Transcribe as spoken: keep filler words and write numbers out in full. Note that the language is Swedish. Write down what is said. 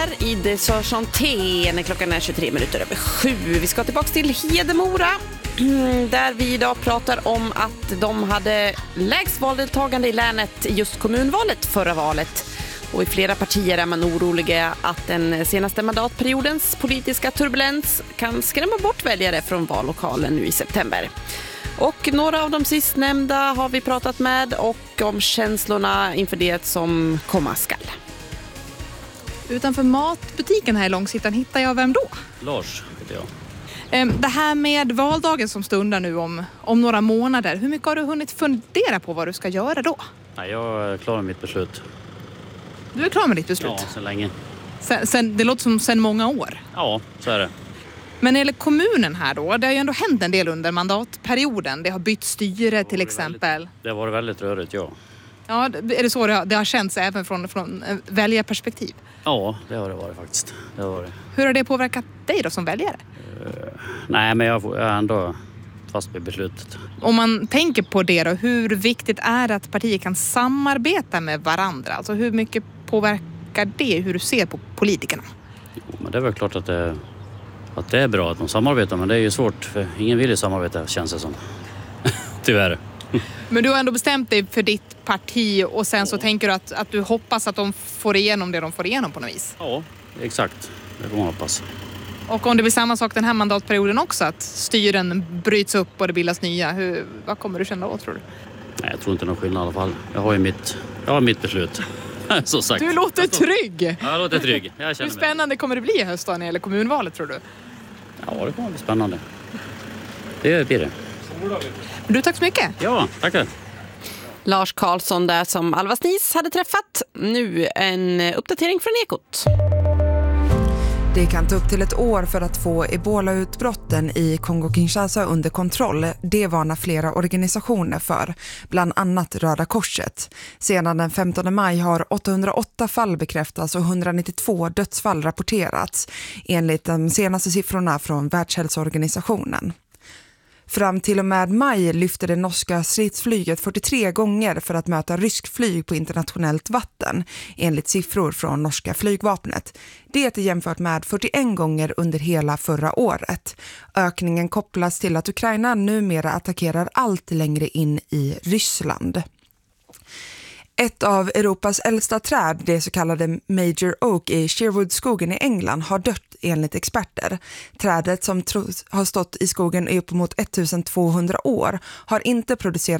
I det Sarsanté när klockan är tjugotre minuter över sju. Vi ska tillbaka till Hedemora där vi idag pratar om att de hade lägst valdeltagande i länet i just kommunvalet förra valet. Och i flera partier är man oroliga att den senaste mandatperiodens politiska turbulens kan skrämma bort väljare från vallokalen nu i september. Och några av de sistnämnda har vi pratat med och om känslorna inför det som komma skall. Utanför matbutiken här i Långshyttan hittar jag vem då? Lars heter jag. Det här med valdagen som stundar nu om, om några månader. Hur mycket har du hunnit fundera på vad du ska göra då? Nej, jag är klar med mitt beslut. Du är klar med ditt beslut? Ja, sedan länge. Sen, sen, det låter som sedan många år. Ja, så är det. Men när det gäller kommunen här då, det har ju ändå hänt en del under mandatperioden. Det har bytt styre till exempel. Väldigt, det har varit väldigt rörigt, ja. Ja, är det så det har, det har känts även från, från väljarperspektiv? Ja, det har det varit faktiskt. Det har varit. Hur har det påverkat dig då som väljare? Uh, nej, men jag, jag är ändå fast vid beslutet. Om man tänker på det då, hur viktigt är det att partier kan samarbeta med varandra? Alltså hur mycket påverkar det hur du ser på politikerna? Jo, men det är väl klart att det, att det är bra att de samarbetar, men det är ju svårt för ingen vill ju samarbeta, känns det som. Tyvärr. Men du har ändå bestämt dig för ditt parti och sen så tänker du att, att du hoppas att de får igenom det de får igenom på något vis? Ja, exakt. Det får man hoppas. Och om det blir samma sak den här mandatperioden också, att styren bryts upp och det bildas nya, hur, vad kommer du känna då, tror du? Nej, jag tror inte någon skillnad i alla fall. Jag har ju mitt, jag har mitt beslut. Så sagt. Du låter trygg! Ja, jag låter trygg. Jag känner hur spännande mig. Kommer det bli i höst då när det gäller kommunvalet, tror du? Ja, det kommer bli spännande. Det blir det. Du, tack så mycket. Ja, tackar. Lars Karlsson där som Alva Snis hade träffat. Nu en uppdatering från Ekot. Det kan ta upp till ett år för att få Ebola-utbrotten i Kongo-Kinshasa under kontroll. Det varnar flera organisationer för, bland annat Röda Korset. Sedan den femtonde maj har åttahundraåtta fall bekräftats och etthundranittiotvå dödsfall rapporterats, enligt de senaste siffrorna från Världshälsoorganisationen. Fram till och med maj lyfte det norska stridsflyget fyrtiotre gånger för att möta rysk flyg på internationellt vatten, enligt siffror från norska flygvapnet. Det är jämfört med fyrtioen gånger under hela förra året. Ökningen kopplas till att Ukraina numera attackerar allt längre in i Ryssland. Ett av Europas äldsta träd, det så kallade Major Oak i Sherwood-skogen i England, har dött enligt experter. Trädet som tros ha stått i skogen i uppemot ettusentvåhundra år har inte producerat